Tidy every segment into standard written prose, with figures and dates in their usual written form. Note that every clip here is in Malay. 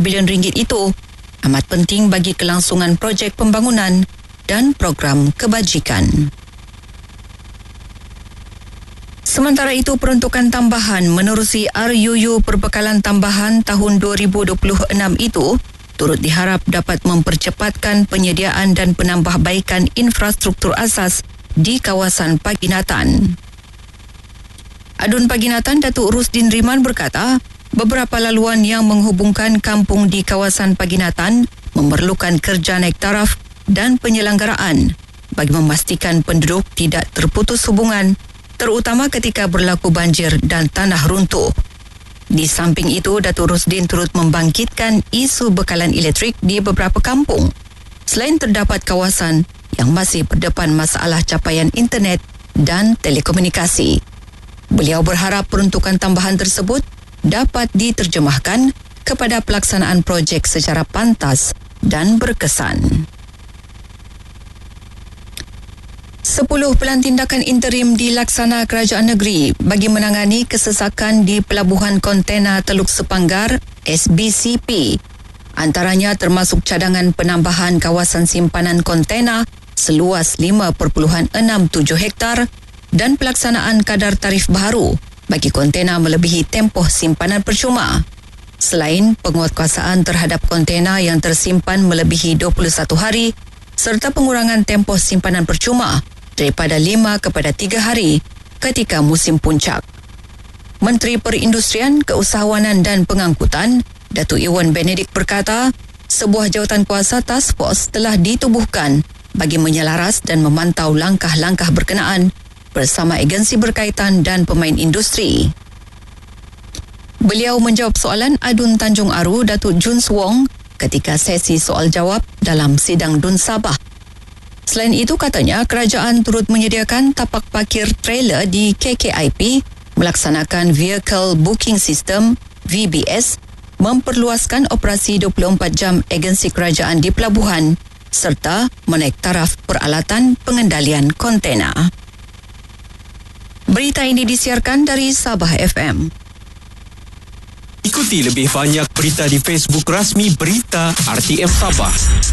bilion ringgit itu amat penting bagi kelangsungan projek pembangunan dan program kebajikan. Sementara itu, peruntukan tambahan menerusi RUU Perbekalan Tambahan tahun 2026 itu turut diharap dapat mempercepatkan penyediaan dan penambahbaikan infrastruktur asas di kawasan Paginatan. Adun Paginatan Datuk Rusdin Riman berkata, beberapa laluan yang menghubungkan kampung di kawasan Paginatan memerlukan kerja naik taraf dan penyelenggaraan bagi memastikan penduduk tidak terputus hubungan, terutama ketika berlaku banjir dan tanah runtuh. Di samping itu, Datuk Rusdin turut membangkitkan isu bekalan elektrik di beberapa kampung. Selain terdapat kawasan yang masih berdepan masalah capaian internet dan telekomunikasi. Beliau berharap peruntukan tambahan tersebut dapat diterjemahkan kepada pelaksanaan projek secara pantas dan berkesan. 10 pelantindakan interim dilaksana Kerajaan Negeri bagi menangani kesesakan di Pelabuhan Kontena Teluk Sepanggar SBCP. Antaranya termasuk cadangan penambahan kawasan simpanan kontena seluas 5.67 hektar dan pelaksanaan kadar tarif baru bagi kontena melebihi tempoh simpanan percuma. Selain penguatkuasaan terhadap kontena yang tersimpan melebihi 21 hari serta pengurangan tempoh simpanan percuma daripada 5 kepada 3 hari ketika musim puncak. Menteri Perindustrian, Keusahawanan dan Pengangkutan, Datuk Iwan Benedict berkata, sebuah jawatan kuasa task force telah ditubuhkan bagi menyelaras dan memantau langkah-langkah berkenaan bersama agensi berkaitan dan pemain industri. Beliau menjawab soalan Adun Tanjung Aru Datuk Jun Wong ketika sesi soal jawab dalam sidang Dun Sabah. Selain itu, katanya kerajaan turut menyediakan tapak parkir trailer di KKIP, melaksanakan Vehicle Booking System VBS, memperluaskan operasi 24 jam agensi kerajaan di pelabuhan serta menaik taraf peralatan pengendalian kontena. Berita ini disiarkan dari Sabah FM. Ikuti lebih banyak berita di Facebook rasmi Berita RTM Sabah.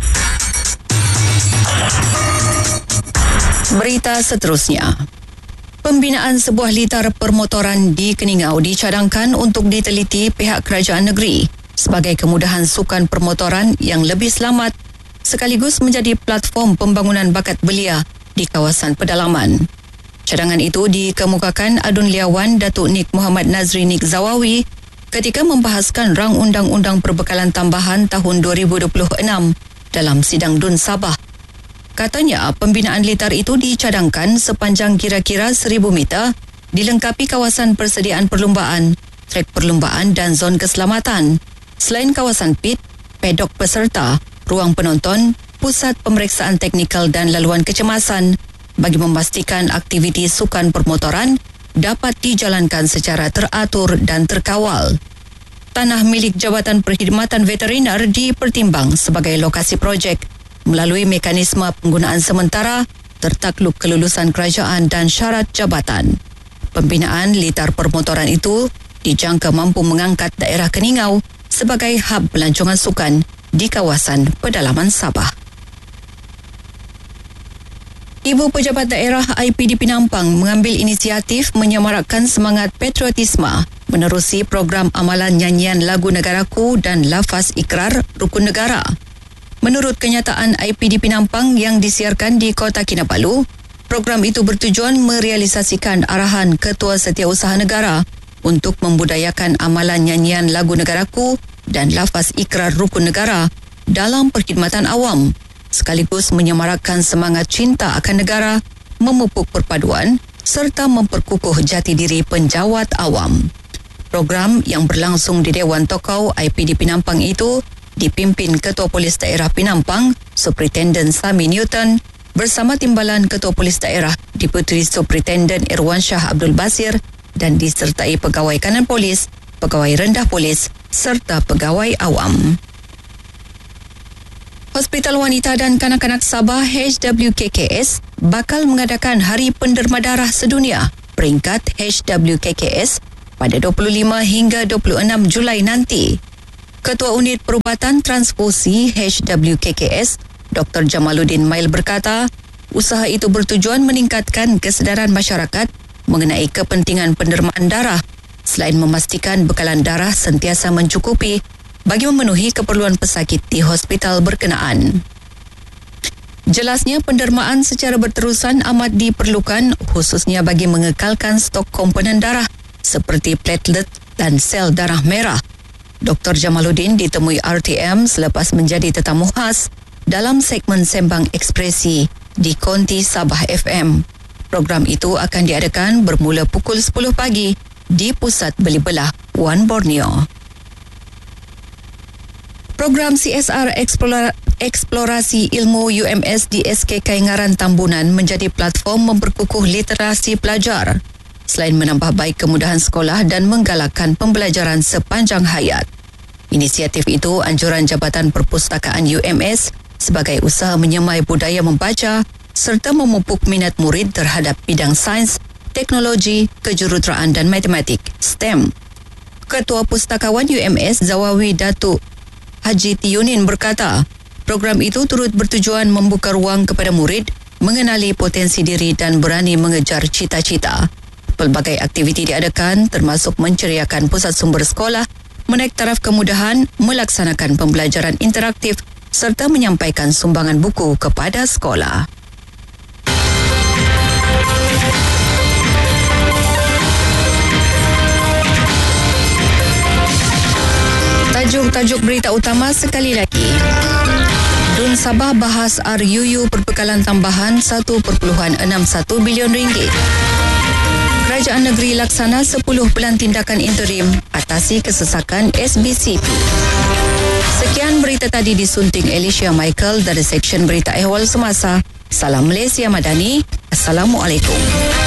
Berita seterusnya. Pembinaan sebuah litar permotoran di Keningau dicadangkan untuk diteliti pihak kerajaan negeri sebagai kemudahan sukan permotoran yang lebih selamat sekaligus menjadi platform pembangunan bakat belia di kawasan pedalaman. Cadangan itu dikemukakan Adun Liawan Datuk Nik Muhammad Nazri Nik Zawawi ketika membahaskan rang undang-undang perbekalan tambahan tahun 2026 dalam sidang Dun Sabah. Katanya, pembinaan litar itu dicadangkan sepanjang kira-kira 1,000 meter, dilengkapi kawasan persediaan perlumbaan, trek perlumbaan dan zon keselamatan. Selain kawasan pit, pedok peserta, ruang penonton, pusat pemeriksaan teknikal dan laluan kecemasan bagi memastikan aktiviti sukan permotoran dapat dijalankan secara teratur dan terkawal. Tanah milik Jabatan Perkhidmatan Veteriner dipertimbang sebagai lokasi projek melalui mekanisme penggunaan sementara tertakluk kelulusan kerajaan dan syarat jabatan. Pembinaan litar permotoran itu dijangka mampu mengangkat daerah Keningau sebagai hub pelancongan sukan di kawasan pedalaman Sabah. Ibu Pejabat Daerah IPD Penampang mengambil inisiatif menyemarakkan semangat patriotisme menerusi program amalan nyanyian lagu Negaraku dan lafaz ikrar Rukun Negara. Menurut kenyataan IPD Penampang yang disiarkan di Kota Kinabalu, program itu bertujuan merealisasikan arahan Ketua Setiausaha Negara untuk membudayakan amalan nyanyian lagu Negaraku dan lafaz ikrar Rukun Negara dalam perkhidmatan awam, sekaligus menyemarakkan semangat cinta akan negara, memupuk perpaduan serta memperkukuh jati diri penjawat awam. Program yang berlangsung di Dewan Tokau IPD Penampang itu dipimpin Ketua Polis Daerah Penampang, Superintendent Sami Newton, bersama Timbalan Ketua Polis Daerah, Deputi Superintendent Irwansyah Abdul Basir dan disertai Pegawai Kanan Polis, Pegawai Rendah Polis serta Pegawai Awam. Hospital Wanita dan Kanak-kanak Sabah HWKKS bakal mengadakan Hari Penderma Darah Sedunia peringkat HWKKS pada 25 hingga 26 Julai nanti. Ketua Unit Perubatan Transfusi HWKKS, Dr. Jamaluddin Mail berkata, usaha itu bertujuan meningkatkan kesedaran masyarakat mengenai kepentingan pendermaan darah selain memastikan bekalan darah sentiasa mencukupi bagi memenuhi keperluan pesakit di hospital berkenaan. Jelasnya pendermaan secara berterusan amat diperlukan khususnya bagi mengekalkan stok komponen darah seperti platelet dan sel darah merah. Dr. Jamaluddin ditemui RTM selepas menjadi tetamu khas dalam segmen Sembang Ekspresi di Konti Sabah FM. Program itu akan diadakan bermula pukul 10 pagi di Pusat Beli Belah Wan Borneo. Program CSR Eksplorasi Ilmu UMS di SKK Ngaran Tambunan menjadi platform memperkukuh literasi pelajar selain menambah baik kemudahan sekolah dan menggalakkan pembelajaran sepanjang hayat. Inisiatif itu anjuran Jabatan Perpustakaan UMS sebagai usaha menyemai budaya membaca serta memupuk minat murid terhadap bidang sains, teknologi, kejuruteraan dan matematik (STEM). Ketua Pustakawan UMS Zawawi Datuk Haji Tiyunin berkata, program itu turut bertujuan membuka ruang kepada murid mengenali potensi diri dan berani mengejar cita-cita. Pelbagai aktiviti diadakan termasuk menceriakan pusat sumber sekolah, menaik taraf kemudahan, melaksanakan pembelajaran interaktif serta menyampaikan sumbangan buku kepada sekolah. Tajuk berita utama sekali lagi. Dun Sabah bahas RUU perbekalan tambahan 1.61 bilion ringgit. Kerajaan negeri laksana 10 bulan tindakan interim atasi kesesakan SBCP. Sekian berita tadi disunting Alicia Michael dari Seksyen Berita Ehwal Semasa. Salam Malaysia Madani. Assalamualaikum.